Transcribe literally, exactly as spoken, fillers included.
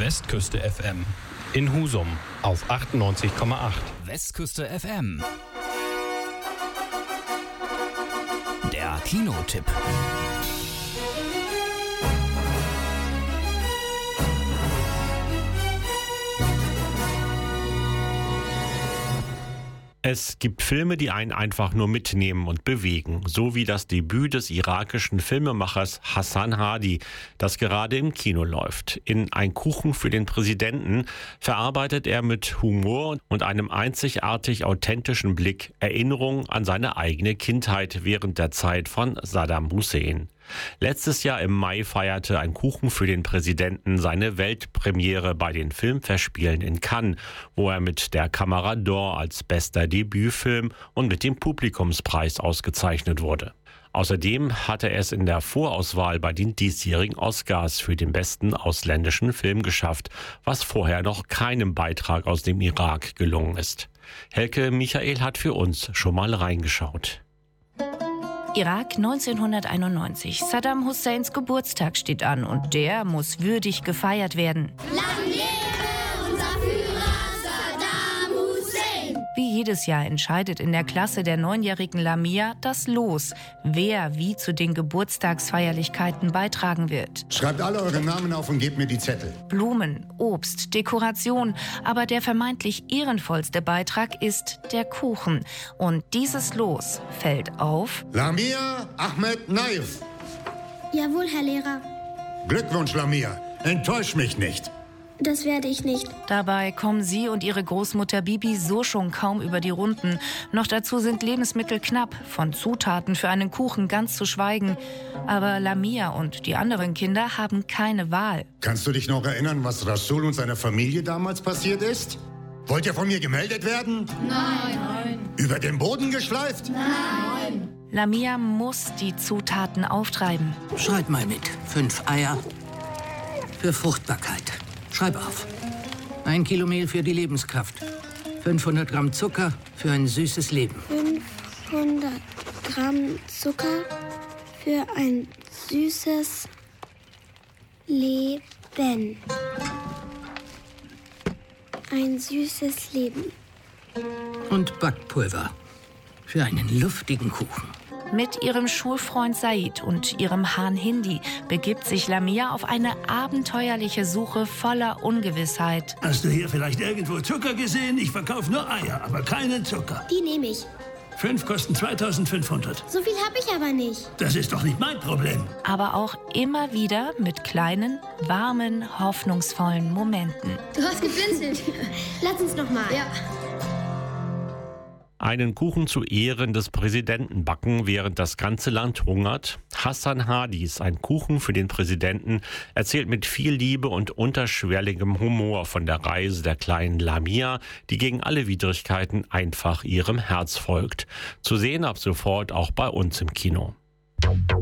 Westküste F M in Husum auf achtundneunzig Komma acht. Westküste F M. Der Kinotipp. Es gibt Filme, die einen einfach nur mitnehmen und bewegen, so wie das Debüt des irakischen Filmemachers Hassan Hadi, das gerade im Kino läuft. In Ein Kuchen für den Präsidenten verarbeitet er mit Humor und einem einzigartig authentischen Blick Erinnerungen an seine eigene Kindheit während der Zeit von Saddam Hussein. Letztes Jahr im Mai feierte Ein Kuchen für den Präsidenten seine Weltpremiere bei den Filmfestspielen in Cannes, wo er mit der Camera d'Or als bester Debütfilm und mit dem Publikumspreis ausgezeichnet wurde. Außerdem hatte er es in der Vorauswahl bei den diesjährigen Oscars für den besten ausländischen Film geschafft, was vorher noch keinem Beitrag aus dem Irak gelungen ist. Helke Michael hat für uns schon mal reingeschaut. Irak neunzehnhunderteinundneunzig. Saddam Husseins Geburtstag steht an und der muss würdig gefeiert werden. Lang lebe unser Führer Saddam Hussein! Wie jedes Jahr entscheidet in der Klasse der neunjährigen Lamia das Los, wer wie zu den Geburtstagsfeierlichkeiten beitragen wird. Schreibt alle eure Namen auf und gebt mir die Zettel. Blumen, Obst, Dekoration, aber der vermeintlich ehrenvollste Beitrag ist der Kuchen. Und dieses Los fällt auf Lamia Ahmed Naif. Jawohl, Herr Lehrer. Glückwunsch, Lamia. Enttäusch mich nicht. Das werde ich nicht. Dabei kommen sie und ihre Großmutter Bibi so schon kaum über die Runden. Noch dazu sind Lebensmittel knapp, von Zutaten für einen Kuchen ganz zu schweigen. Aber Lamia und die anderen Kinder haben keine Wahl. Kannst du dich noch erinnern, was Rasul und seiner Familie damals passiert ist? Wollt ihr von mir gemeldet werden? Nein. Nein. Über den Boden geschleift? Nein. Lamia muss die Zutaten auftreiben. Schreib mal mit. Fünf Eier für Fruchtbarkeit. Schreib auf. Ein Kilo Mehl für die Lebenskraft. fünfhundert Gramm Zucker für ein süßes Leben. fünfhundert Gramm Zucker für ein süßes Leben. Ein süßes Leben. Und Backpulver für einen luftigen Kuchen. Mit ihrem Schulfreund Said und ihrem Hahn Hindi begibt sich Lamia auf eine abenteuerliche Suche voller Ungewissheit. Hast du hier vielleicht irgendwo Zucker gesehen? Ich verkaufe nur Eier, aber keinen Zucker. Die nehme ich. Fünf kosten zweitausendfünfhundert. So viel habe ich aber nicht. Das ist doch nicht mein Problem. Aber auch immer wieder mit kleinen, warmen, hoffnungsvollen Momenten. Du hast geblinzelt. Lass uns noch mal. Ja. Einen Kuchen zu Ehren des Präsidenten backen, während das ganze Land hungert. Hassan Hadis Ein Kuchen für den Präsidenten erzählt mit viel Liebe und unterschwelligem Humor von der Reise der kleinen Lamia, die gegen alle Widrigkeiten einfach ihrem Herz folgt. Zu sehen ab sofort auch bei uns im Kino.